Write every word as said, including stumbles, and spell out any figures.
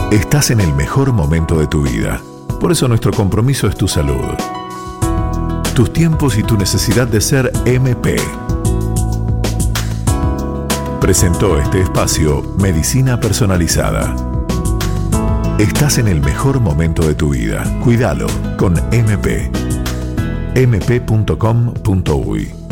Estás en el mejor momento de tu vida. Por eso nuestro compromiso es tu salud. Tus tiempos y tu necesidad de ser M P. Presentó este espacio Medicina Personalizada. Estás en el mejor momento de tu vida. Cuídalo con M P. m p punto com punto u y